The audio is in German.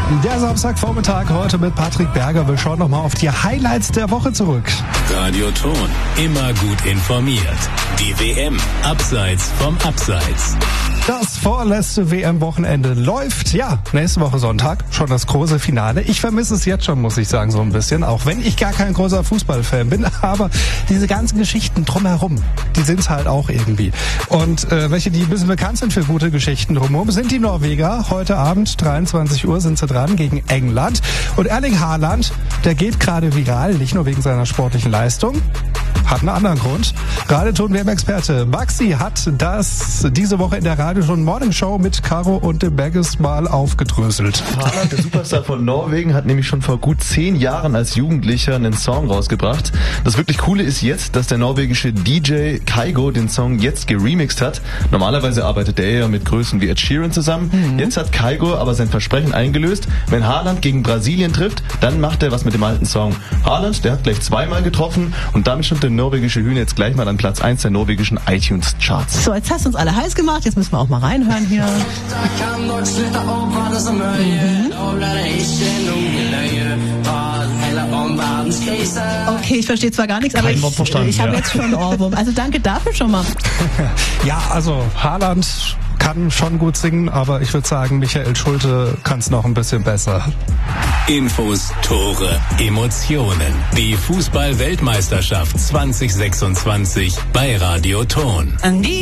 Der Samstagvormittag heute mit Patrick Berger. Wir schauen nochmal auf die Highlights der Woche zurück. Radio Ton, immer gut informiert. Die WM, abseits vom Abseits. Das vorletzte WM-Wochenende läuft. Ja, nächste Woche Sonntag schon das große Finale. Ich vermisse es jetzt schon, muss ich sagen, so ein bisschen. Auch wenn ich gar kein großer Fußballfan bin. Aber diese ganzen Geschichten drumherum, die sind's halt auch irgendwie. Und welche, die ein bisschen bekannt sind für gute Geschichten drumherum, sind die Norweger. Heute Abend, 23 Uhr, sind sie dran gegen England. Und Erling Haaland, der geht gerade viral, nicht nur wegen seiner sportlichen Leistung. Hat einen anderen Grund. Radioton-WM-Experte Maxi hat das diese Woche in der Radioton Morning Show mit Caro und dem Bagges mal aufgedröselt. Haaland, der Superstar von Norwegen, hat nämlich schon vor gut 10 Jahren als Jugendlicher einen Song rausgebracht. Das wirklich Coole ist jetzt, dass der norwegische DJ Kygo den Song jetzt geremixed hat. Normalerweise arbeitet er ja mit Größen wie Ed Sheeran zusammen. Jetzt hat Kygo aber sein Versprechen eingelöst. Wenn Haaland gegen Brasilien trifft, dann macht er was mit dem alten Song. Haaland, der hat gleich zweimal getroffen und damit stimmt der norwegische Hühner jetzt gleich mal an Platz 1 der norwegischen iTunes-Charts. So, jetzt hast du uns alle heiß gemacht, jetzt müssen wir auch mal reinhören hier. Okay, ich verstehe zwar gar nichts, aber ich habe jetzt schon einen Ohrwurm. Also danke dafür schon mal. Ja, also Haaland kann schon gut singen, aber ich würde sagen, Michael Schulte kann es noch ein bisschen besser. Infos, Tore, Emotionen. Die Fußball-Weltmeisterschaft 2026 bei Radio Ton.